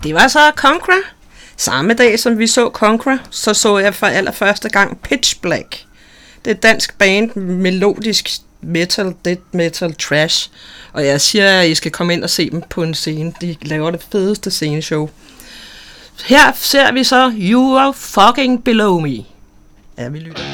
Det var så Conqueror. Samme dag som vi så Conqueror, så jeg for allerførste gang Pitch Black. Det er et dansk band, melodisk metal, death metal, trash. Og jeg siger, at I skal komme ind og se dem på en scene. De laver det fedeste sceneshow. Her ser vi så You Are Fucking Below Me. Ja, vi lytter.